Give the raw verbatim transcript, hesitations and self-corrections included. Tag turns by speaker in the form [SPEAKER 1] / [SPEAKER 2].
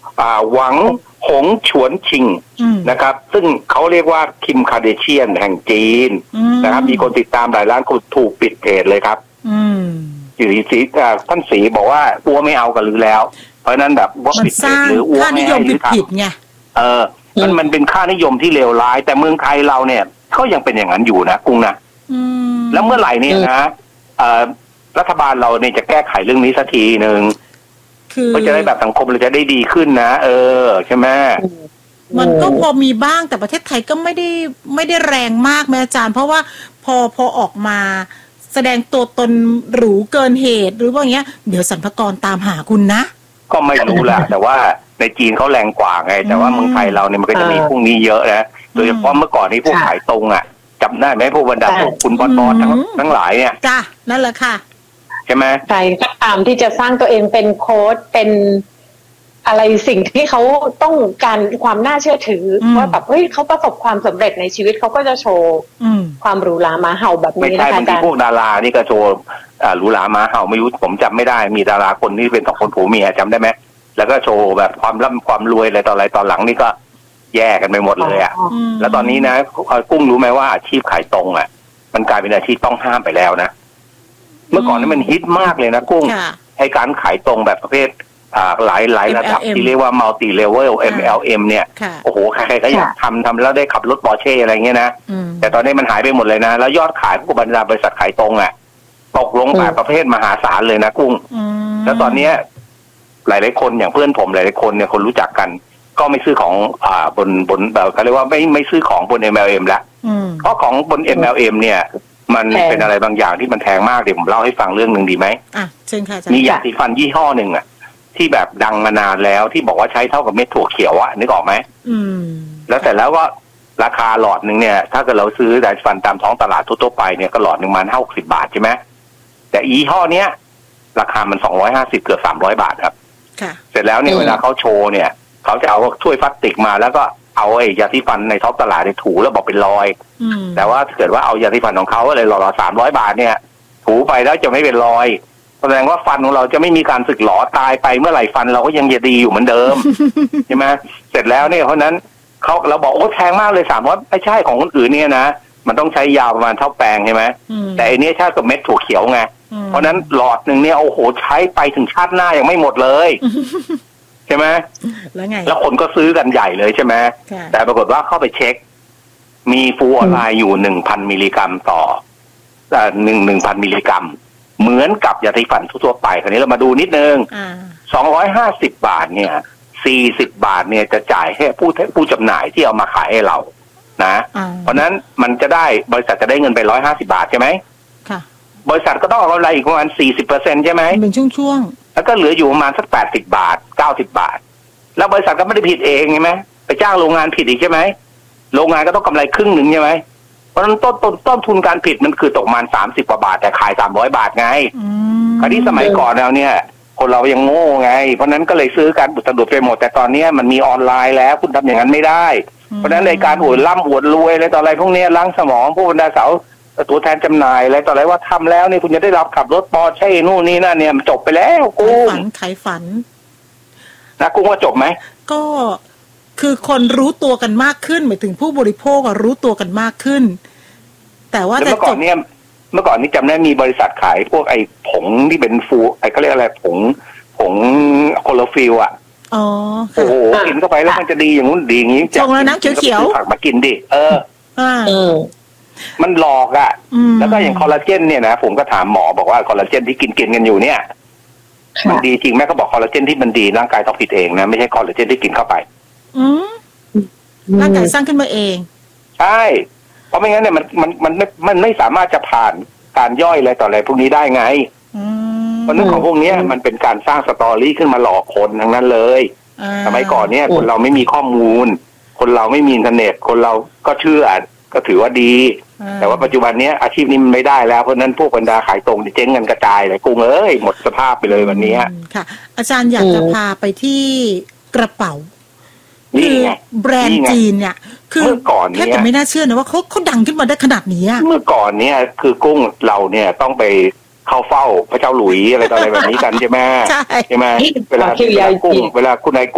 [SPEAKER 1] อ่าหวังหงฉวนชิงนะครับซึ่งเขาเรียกว่าคิมคาเดเชียนแห่งจีนนะครับมีคนติดตามหลายล้านคนถูกปิดเพจเลยครับอยู่ที่สีท่านสีบอกว่าอัวไม่เอากันหรือแล้วเพราะนั้นแบบว่าปิดเพจหรืออัวไม่ให้หรือทำเออมันมันเป็นค่านิยมที่เลวร้ายแต่เมืองไทยเราเนี่ยก็ยังเป็นอย่างนั้นอยู่นะกุ้งนะแล้วเมื่อไหร่เนี่ยนะรัฐบาลเราเนี่ยจะแก้ไขเรื่องนี้สักทีหนึ่งก็จะได้แบบสังคมเราจะได้ดีขึ้นนะเออใช่ไหม
[SPEAKER 2] มันก็พอมีบ้างแต่ประเทศไทยก็ไม่ได้ไม่ได้แรงมากแม่อาจารย์เพราะว่าพอพอออกมาแสดงตัวตนหรูเกินเหตุหรือว่าอย่างเงี้ยเดี๋ยวสรรพากรตามหาคุณนะก็
[SPEAKER 1] ไม่รู้แหละแต่ว่าในจีนเขาแรงกว่าไงแต่ว่าเมืองไทยเราเนี่ยมันก็จะมีพวกนี้เยอะนะโดยเฉพาะเมื่อก่อนนี้พวกขายตรงอ่ะจำได้ไหมพวกบรรดาพวกคุณบอลบอลทั้งทั้งหลายเนี่ย
[SPEAKER 2] จ้ะนั่นแหละค่ะ
[SPEAKER 1] ใช่ไหม
[SPEAKER 3] ใครก็ตามที่จะสร้างตัวเองเป็นโค้ชเป็นอะไรสิ่งที่เขาต้องการความน่าเชื่อถือว่าแบบเฮ้ยเขาประสบความสำเร็จในชีวิตเขาก็จะโชว์ความหรูหรามาเห่าแบบนี้นะคะ
[SPEAKER 1] ไม่ใช่บางทีพวกดารานี่ก็โชว์หรูหรามาเห่าไม่รู้ผมจำไม่ได้มีดาราคนที่เป็นสองคนผัวเมียจำได้ไหมแล้วก็โชว์แบบความร่ำความรวยอะไรต่ออะไรตอนหลังนี่ก็แย่กันไปหมดเลยอ่ะแล้วตอนนี้นะกุ้งรู้ไหมว่าอาชีพขายตรงอ่ะมันกลายเป็นอาชีพต้องห้ามไปแล้วนะเมื่อก่อนนี่มันฮิตมากเลยนะกุ้งให้การขายตรงแบบประเภทหลายหลายระดับที่เรียกว่า multi level เอ็ม แอล เอ็ม เนี่ยโอ้โหใครๆก็อยากทำทำแล้วได้ขับรถปอร์เช่อะไรเงี้ยนะแต่ตอนนี้มันหายไปหมดเลยนะแล้วยอดขายพวกบรรดาบริษัทขายตรงอ่ะตกลงแบบประเภทมหาศาลเลยนะกุ้งแล้วตอนนี้หลายๆคนอย่างเพื่อนผมหลายๆคนเนี่ยคนรู้จักกันก็ไม่ซื้อของอ่าบนบนแบบเขาเรียกว่าไม่ไม่ซื้อของบน เอ็ม แอล เอ็ม แล้วเพราะของบน เอ็ม แอล เอ็ม เนี่ยมันเป็นอะไรบางอย่างที่มันแพงมากเดี๋ยวผมเล่าให้ฟังเรื่องหนึ่งดีไหม
[SPEAKER 2] อ่ะเชิญค่ะ
[SPEAKER 1] มียาสีฟันยี่ห้อหนึ่งอ่ะที่แบบดังมานานแล้วที่บอกว่าใช้เท่ากับเม็ดถั่วเขียวอะนึกออกไหมอืมแล้วแต่แล้วก็ราคาหลอดหนึ่งเนี่ยถ้าเกิดเราซื้อยาสีฟันตามท้องตลาดทั่วๆไปเนี่ยก็หลอดหนึ่งมันห้าหกสิบบาทใช่ไหมแต่ยี่ห้อเนี้ยราคามันสองร้อยห้าสิบเกือบสามร้อยบาทครับค่ะเสร็จแล้วเนี่ยเวลาเขาโชว์เนี่ยเขาจะเอาถ้วยพลาสติกมาแล้วก็เอาไอ้ยาสีฟันในท้องตลาดในถูแล้วบอกเป็นรอยแต่ว่าถ้าเกิดว่าเอายาสีฟันของเขาเลยหลอดสามร้อยบาทเนี่ยถูไปแล้วจะไม่เป็นรอยแสดงว่าฟันของเราจะไม่มีการสึกหรอตายไปเมื่อไหร่ฟันเราก็ยังจะดีอยู่เหมือนเดิม ใช่ไหมเสร็จแล้วเนี่ยเพราะนั้นเขาเราบอกโอ้แพงมากเลยสามร้อยไม่ใช่ของคนอื่นเนี่ยนะมันต้องใช้ยาวประมาณเท่าแปรงใช่ไหมแต่อันนี้ใช่กับเม็ดถั่วเขียวไงเพราะนั้นหลอดหนึ่งเนี่ยโอ้โหใช้ไปถึงชาติหน้ายังไม่หมดเลยใช่ไหม
[SPEAKER 2] แล้วไง
[SPEAKER 1] แล้วคนก็ซื้อกันใหญ่เลยใช่ไหมแต่ปรากฏว่าเข้าไปเช็คมีฟลูออไรด์อยู่หนึ่งพันมิลลิกรัมต่อหนึ่งหนึ่งพันมิลลิกรัมเหมือนกับยาสีฟันทั่วไปคราวนี้เรามาดูนิดนึงสองร้อยห้าสิบบาทเนี่ยสี่สิบบาทเนี่ยจะจ่ายให้ผู้ผู้จำหน่ายที่เอามาขายให้เรานะเพราะนั้นมันจะได้บริษัทจะได้เงินไปร้อยห้าสิบาทใช่ไหมค่ะบริษัทก็ต้องเอาอะไรอีกประมาณสี่สิบเปอร์เซ็นต์ใช่ไหม
[SPEAKER 2] เป็นช่วง
[SPEAKER 1] ๆแล้วก็เหลืออยู่ประมาณสักแปดสิบบาทเก้าสิบบาทแล้วบริษัทก็ไม่ได้ผิดเองใช่ไหมไปจ้างโรงงานผิดอีกใช่ไหมโรงงานก็ต้องกำไรครึ่งหนึ่งใช่ไหมเพราะฉะนั้นต้นต้นต้นทุนการผิดมันคือตกประมาณสามสิบกว่าบาทแต่ขายสามร้อยบาทไงคราวนี้สมัยก่อนเราเนี่ยคนเรายังโง่ไงเพราะนั้นก็เลยซื้อการบุตรสะดุดไปหมดแต่ตอนนี้มันมีออนไลน์แล้วคุณทำอย่างนั้นไม่ได้เพราะฉะนั้นในการอวดร่ำอวดรวยอะไรต่ออะไรพวกนี้ล้างสมองผู้บรรดาสาวตัวแทนจำหน่ายอะไรต่ออะไรว่าทำแล้วเนี่ยคุณจะได้รับขับรถปอร์เช่นู่นนี่นั่นเนี่ยมันจบไปแล้ว
[SPEAKER 2] กูฝันขายฝัน
[SPEAKER 1] นะกูว่าจบไหม
[SPEAKER 2] ก็คือคนรู้ตัวกันมากขึ้นหมายถึงผู้บริโภครู้ตัวกันมากขึ้นแต่ว่าแต่
[SPEAKER 1] เมื่อก่อนเนี่ยเมื่อก่อนนี้จำได้มีบริษัทขายพวกไอ้ผงที่เป็นฟูไอ้เขาเรียกอะไรผงผงโคโลฟิลอ่ะอ๋อโอ้โหกินเข้าไปแล้วมันจะดีอย่างนู้นดีอย่างนี้
[SPEAKER 2] ชงแล้วน้ำเขียว
[SPEAKER 1] ๆผักมากินดิเออเออมันหลอกอ่ะแล้วก็อย่างคอลลาเจนเนี่ยนะผมก็ถามหมอบอกว่าคอลลาเจนที่กินกินกันอยู่เนี่ยมันดีจริงไหมเขาบอกคอลลาเจนที่มันดีร่างกายต้องผิดเองนะไม่ใช่คอลลาเจนที่กินเข้าไป
[SPEAKER 2] อืมร่างกายสร้างขึ้นมาเอง
[SPEAKER 1] ใช่เพราะไม่งั้นเนี่ยมันมันมันไม่มันไม่สามารถจะผ่านการย่อยอะไรต่ออะไรพวกนี้ได้ไงเพราะเรื่องของพวกนี้มันเป็นการสร้างสตอรี่ขึ้นมาหลอกคนทั้งนั้นเลยสมัยก่อนเนี่ยคนเราไม่มีข้อมูลคนเราไม่มีอินเทอร์เน็ตคนเราก็เชื่อก็ถือว่าดีแต่ว่าปัจจุบันนี้อาชีพนี้มันไม่ได้แล้วเพราะนั้นพวกบรรดาขายตรงเจ๊งกันกระจายเลยกุ้งเอ้ยหมดสภาพไปเลยวันนี้
[SPEAKER 2] ค่ะอาจารย์อยากจะพาไปที่กระเป๋าคือแบรนด์จีนเนี่ยคือก่อนแค่แต่ไม่น่าเชื่อนะว่าเขาเขาดังขึ้นมาได้ขนาดนี้
[SPEAKER 1] เมื่อก่อนเนี่ยคือกุ้งเราเนี่ยต้องไปเข้าเฝ้าพระเจ้าหลุยอะไรต่ออะไรแบบนี้กันใช่ไหมใช่ไหมเวลากุ้งเวลาคุณนายกุ้ง